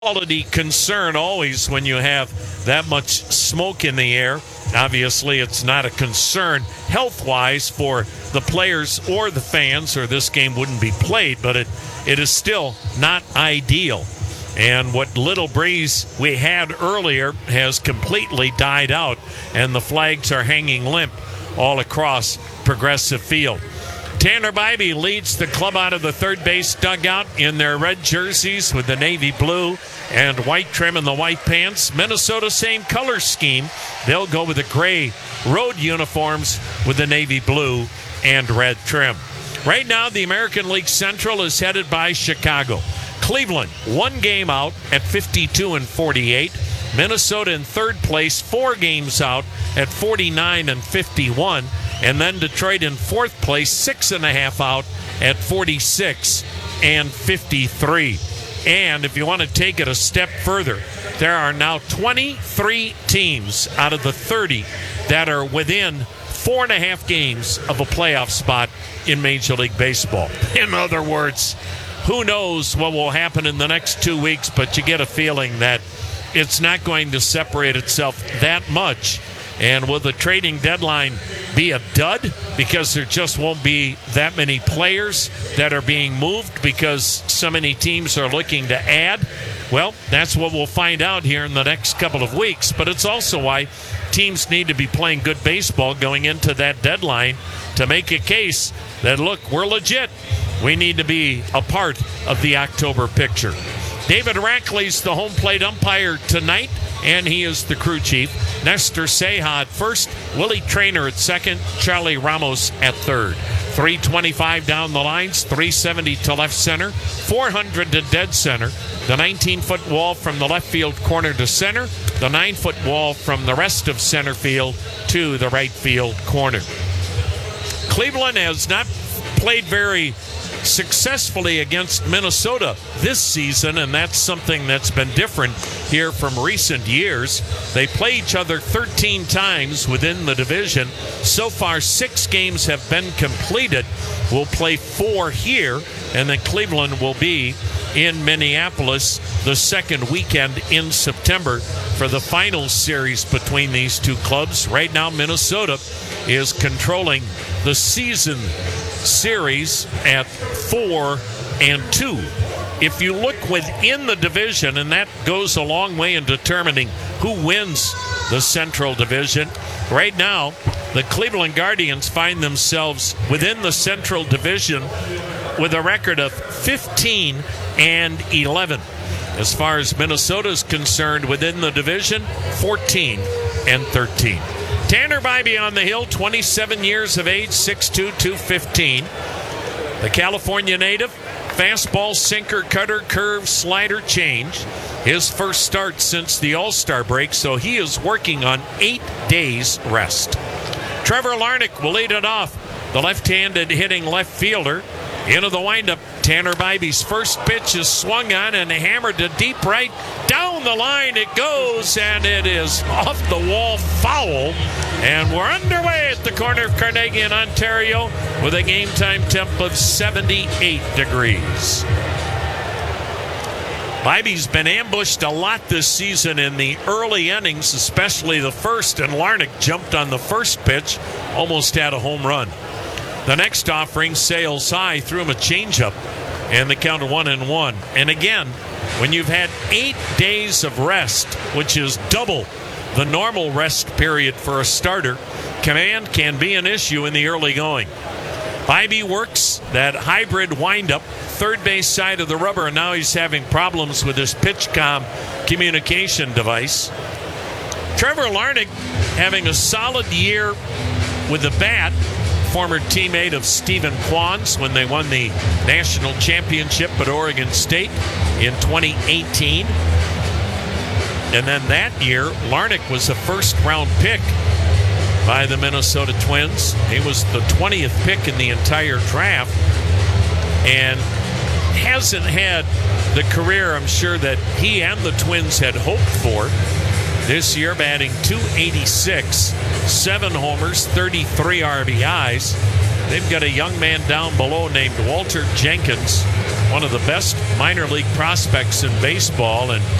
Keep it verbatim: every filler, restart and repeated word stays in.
quality concern always when you have that much smoke in the air. Obviously, it's not a concern health-wise for the players or the fans, or this game wouldn't be played, but it, it is still not ideal. And what little breeze we had earlier has completely died out, and the flags are hanging limp all across Progressive Field. Tanner Bibee leads the club out of the third base dugout in their red jerseys with the navy blue and white trim and the white pants. Minnesota, same color scheme. They'll go with the gray road uniforms with the navy blue and red trim. Right now, the American League Central is headed by Chicago. Cleveland, one game out at fifty-two and forty-eight. Minnesota in third place, four games out at forty-nine and fifty-one. And then Detroit in fourth place, six and a half out at forty-six and fifty-three. And if you want to take it a step further, there are now twenty-three teams out of the thirty that are within four and a half games of a playoff spot in Major League Baseball. In other words, who knows what will happen in the next two weeks, but you get a feeling that it's not going to separate itself that much. And will the trading deadline be a dud because there just won't be that many players that are being moved because so many teams are looking to add? Well, that's what we'll find out here in the next couple of weeks. But it's also why teams need to be playing good baseball going into that deadline to make a case that, look, we're legit. We need to be a part of the October picture. David Rackley's the home plate umpire tonight, and he is the crew chief. Nestor Ceja at first, Willie Traynor at second, Charlie Ramos at third. three twenty-five down the lines, three seventy to left center, four hundred to dead center. The nineteen-foot wall from the left field corner to center, the nine-foot wall from the rest of center field to the right field corner. Cleveland has not played very successfully against Minnesota this season, and that's something that's been different here from recent years. They play each other thirteen times within the division. So far, six games have been completed. We'll play four here, and then Cleveland will be in Minneapolis the second weekend in September for the final series between these two clubs. Right now, Minnesota is controlling the season series at four and two. If you look within the division, and that goes a long way in determining who wins the Central Division, right now the Cleveland Guardians find themselves within the Central Division with a record of fifteen and eleven. As far as Minnesota is concerned, within the division, fourteen and thirteen. Tanner Bibee on the hill, twenty-seven years of age, six two, two fifteen. The California native, fastball, sinker, cutter, curve, slider, change. His first start since the All-Star break, so he is working on eight days rest. Trevor Larnach will lead it off. The left-handed hitting left fielder. Into the windup, Tanner Bibee's first pitch is swung on and hammered to deep right. Down the line it goes, and it is off the wall foul. And we're underway at the corner of Carnegie in Ontario with a game time temp of seventy-eight degrees. Bibee's been ambushed a lot this season in the early innings, especially the first, and Larnach jumped on the first pitch, almost had a home run. The next offering sails high, threw him a changeup, and the count of one and one. And again, when you've had eight days of rest, which is double the normal rest period for a starter, command can be an issue in the early going. Bibee works that hybrid windup, third base side of the rubber, and now he's having problems with his PitchCom communication device. Trevor Larnach having a solid year with the bat. Former teammate of Stephen Kwan's when they won the national championship at Oregon State in twenty eighteen. And then that year, Larnach was a first-round pick by the Minnesota Twins. He was the twentieth pick in the entire draft and hasn't had the career I'm sure that he and the Twins had hoped for. This year, batting two eighty-six, seven homers, thirty-three R B Is. They've got a young man down below named Walter Jenkins one of the best minor league prospects in baseball, and